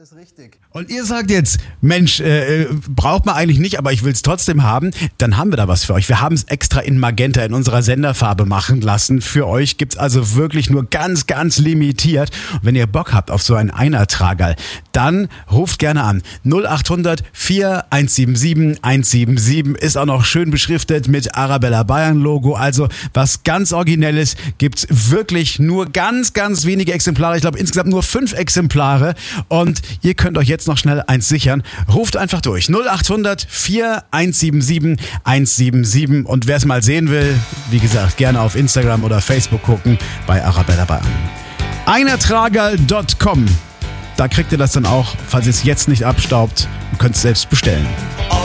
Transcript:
es richtig. Und ihr sagt jetzt, Mensch, braucht man eigentlich nicht, aber ich will es trotzdem haben. Dann haben wir da was für euch. Wir haben es extra in Magenta in unserer Senderfarbe machen lassen. Für euch gibt's also wirklich nur ganz, ganz limitiert. Und wenn ihr Bock habt auf so einen Einertragerl, dann ruft gerne an. 0800 4177 177 ist auch noch schön beschriftet mit Arabella Bayern Logo. Also was ganz Originelles gibt's wirklich nur ganz, ganz wenige Exemplare. Ich glaube insgesamt nur 5 Exemplare. Und ihr könnt euch jetzt noch schnell eins sichern. Ruft einfach durch. 0800 4177 177. Und wer es mal sehen will, wie gesagt, gerne auf Instagram oder Facebook gucken bei Arabella Bayern. Einertragerl.com. Da kriegt ihr das dann auch, falls ihr es jetzt nicht abstaubt, und könnt es selbst bestellen.